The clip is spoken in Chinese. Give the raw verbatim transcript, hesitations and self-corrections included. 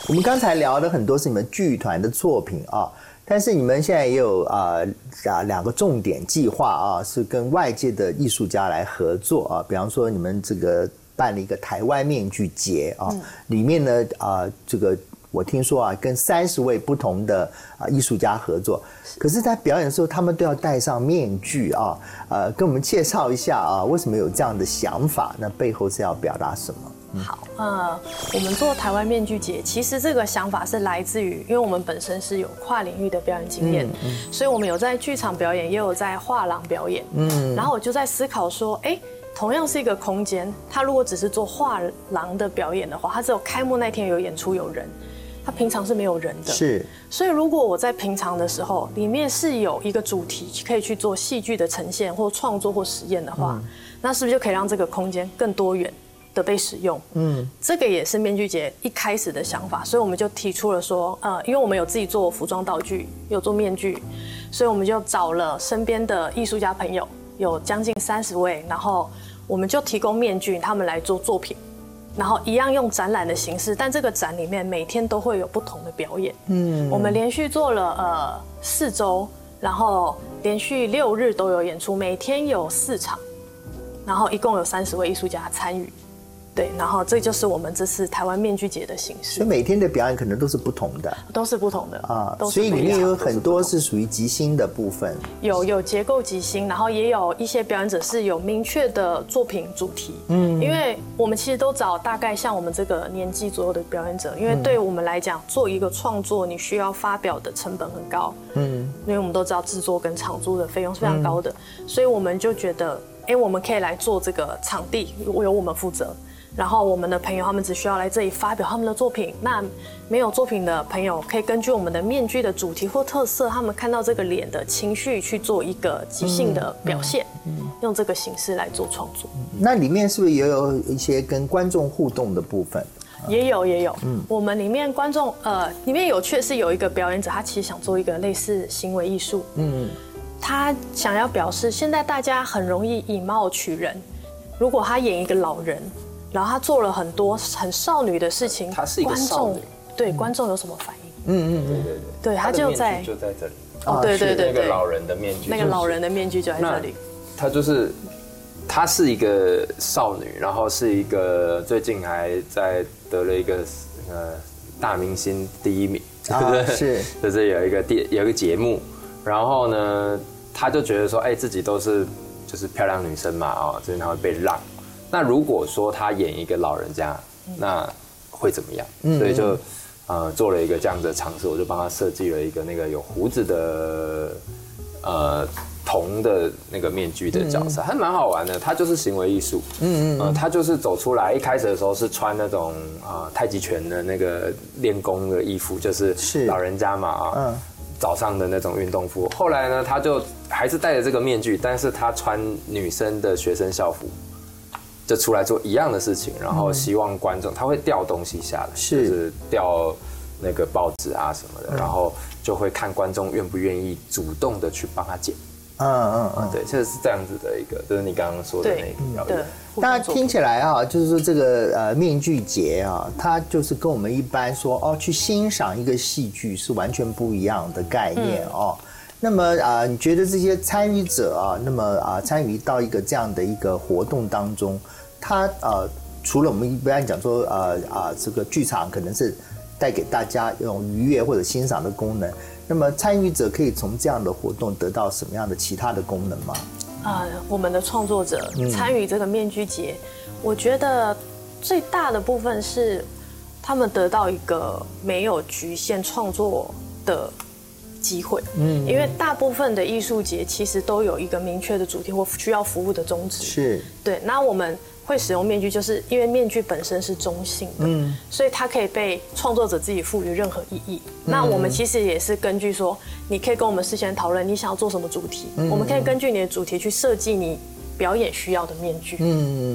我们刚才聊的很多是你们剧团的作品啊，但是你们现在也有啊啊两个重点计划啊，是跟外界的艺术家来合作啊，比方说你们这个办了一个台湾面具节啊，嗯、里面呢啊这个我听说啊，跟三十位不同的啊艺术家合作，可是，在表演的时候，他们都要戴上面具啊，呃，跟我们介绍一下啊，为什么有这样的想法？那背后是要表达什么？ 好，呃，我们做台湾面具节，其实这个想法是来自于，因为我们本身是有跨领域的表演经验，嗯嗯、所以我们有在剧场表演，也有在画廊表演。嗯，然后我就在思考说，哎，同样是一个空间，它如果只是做画廊的表演的话，它只有开幕那天有演出有人，它平常是没有人的。是，所以如果我在平常的时候，里面是有一个主题可以去做戏剧的呈现或创作或实验的话，嗯、那是不是就可以让这个空间更多元的被使用？嗯，这个也是面具节一开始的想法，所以我们就提出了说，呃，因为我们有自己做服装道具，有做面具，所以我们就找了身边的艺术家朋友，有将近三十位，然后我们就提供面具，他们来做作品，然后一样用展览的形式，但这个展里面每天都会有不同的表演。嗯，我们连续做了呃四周，然后连续六日都有演出，每天有四场，然后一共有三十位艺术家参与。对，然后这就是我们这次台湾面具节的形式。 所以每天的表演可能都是不同的， 都是不同的啊。 所以里面有很多是属于即兴的部分， 有有结构即兴，然后也有一些表演者是有明确的作品主题。嗯，因为我们其实都找大概像我们这个年纪左右的表演者，因为对我们来讲，做一个创作你需要发表的成本很高。嗯，因为我们都知道制作跟场租的费用是非常高的，所以我们就觉得，哎，我们可以来做这个场地，由我们负责。然后我们的朋友他们只需要来这里发表他们的作品，那没有作品的朋友可以根据我们的面具的主题或特色，他们看到这个脸的情绪去做一个即兴的表现，嗯嗯、用这个形式来做创作。 那里面是不是也有一些跟观众互动的部分？ 也有也有，嗯，我们里面观众呃里面有确实有一个表演者，他其实想做一个类似行为艺术，嗯，他想要表示现在大家很容易以貌取人，如果他演一个老人。然后他做了很多很少女的事情， 她是一个少女， 对观众有什么反应？ 嗯嗯对对对， 对他就在就在这里。 哦，对对对对，那个老人的面具， 那个老人的面具就在这里。 她就是，她是一个少女，然后是一个最近还在得了一个呃大明星第一名，对不对？是，就是有一个电有一个节目，然后呢，她就觉得说，哎，自己都是就是漂亮女生嘛，哦，所以她会被让。那如果说他演一个老人家，那会怎么样？嗯、所以就呃做了一个这样的尝试，我就帮他设计了一个那个有胡子的呃铜的那个面具的角色，还蛮好玩的。他就是行为艺术，嗯嗯，呃，他就是走出来，一开始的时候是穿那种啊、呃、太极拳的那个练功的衣服，就是老人家嘛啊。嗯早上的那种运动服，后来呢，他就还是戴着这个面具，但是他穿女生的学生校服。就出来做一样的事情，然后希望观众他会掉东西下来，是就是掉那个报纸啊什么的，然后就会看观众愿不愿意主动的去帮他捡。嗯嗯嗯，对，就是这样子的一个，就是你刚刚说的那个表演。 大家听起来啊，就是说这个呃面具节啊，它就是跟我们一般说哦去欣赏一个戏剧是完全不一样的概念哦。嗯那么啊、呃，你觉得这些参与者啊，那么啊参与到一个这样的一个活动当中，他呃除了我们一般讲说呃啊这个剧场可能是带给大家一种愉悦或者欣赏的功能，那么参与者可以从这样的活动得到什么样的其他的功能吗？ 啊、呃，我们的创作者参与这个面具节，嗯、我觉得最大的部分是他们得到一个没有局限创作的机会，嗯，因为大部分的艺术节其实都有一个明确的主题或需要服务的宗旨， 是对。那我们会使用面具，就是因为面具本身是中性的，嗯，所以它可以被创作者自己赋予任何意义。嗯、那我们其实也是根据说，你可以跟我们事先讨论你想要做什么主题，嗯、我们可以根据你的主题去设计你表演需要的面具，嗯。